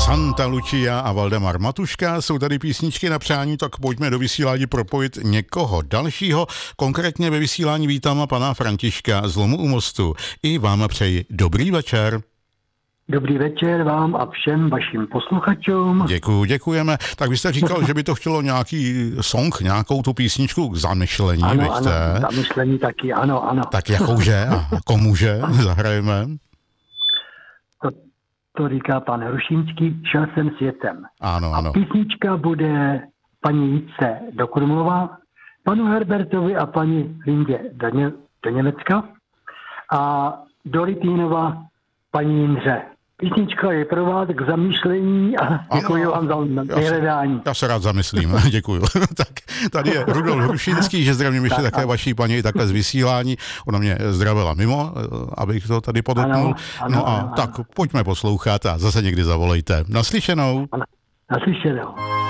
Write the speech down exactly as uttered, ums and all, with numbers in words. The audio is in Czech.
Santa Lucia a Valdemar Matuška. Jsou tady písničky na přání, tak pojďme do vysílání propojit někoho dalšího. Konkrétně ve vysílání vítám pana Františka z Lomu u Mostu. I vám přeji dobrý večer. Dobrý večer vám a všem vašim posluchačům. Děkuju, děkujeme. Tak vy jste říkal, že by to chtělo nějaký song, nějakou tu písničku k zamyšlení, ano, víte? Ano, zamyšlení taky, ano, ano. Tak jakouže a komuže zahrajeme? To, to říká pan Hrušínský, Šel jsem světem. Ano, ano. A písnička bude paní Jitce do Krumlova, panu Herbertovi a paní Lindě do, Ně- do Německa a do Litínova paní Jindře. Písnička je pro vás k zamýšlení a děkuji vám za vyhledání. Já se rád zamyslím, děkuji. Tak tady je Rudolf Hrušínský, že zdravím ještě také vaší paní takhle z vysílání. Ona mě zdravila mimo, abych to tady podotknul. Ano, ano, no a ano, tak ano. Pojďme poslouchat a zase někdy zavolejte. Naslyšenou. Naslyšenou.